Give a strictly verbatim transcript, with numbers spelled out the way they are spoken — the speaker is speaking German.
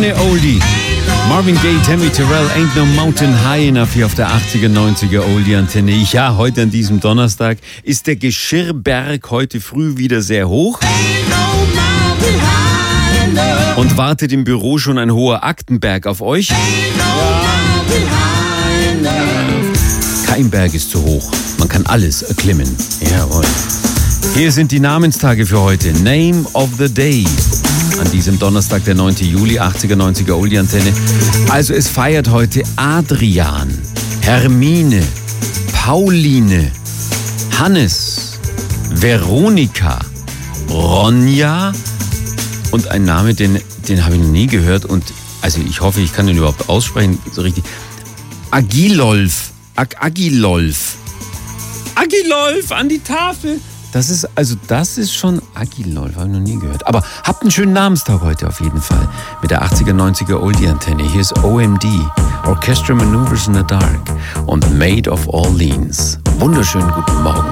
Antenne Oldie. Marvin Gaye, Tammy Terrell, Ain't No Mountain High Enough hier auf der achtziger, neunziger Oldie-Antenne. Ja, heute an diesem Donnerstag ist der Geschirrberg heute früh wieder sehr hoch. Und wartet im Büro schon ein hoher Aktenberg auf euch? Kein Berg ist zu hoch. Man kann alles erklimmen. Jawohl. Hier sind die Namenstage für heute. Name of the Day. An diesem Donnerstag, der neunten Juli, achtziger, neunziger Oldie-Antenne. Also es feiert heute Adrian, Hermine, Pauline, Hannes, Veronika, Ronja und ein Name, den, den habe ich noch nie gehört und also ich hoffe, ich kann den überhaupt aussprechen, so richtig. Agilolf, Ag Agilolf, Agilolf an die Tafel. Das ist, also das ist schon Agilolf, habe ich noch nie gehört. Aber habt einen schönen Namenstag heute auf jeden Fall. Mit der achtziger, neunziger Oldie-Antenne. Hier ist O M D, Orchestra Maneuvers in the Dark und Maid of Orleans. Wunderschönen guten Morgen.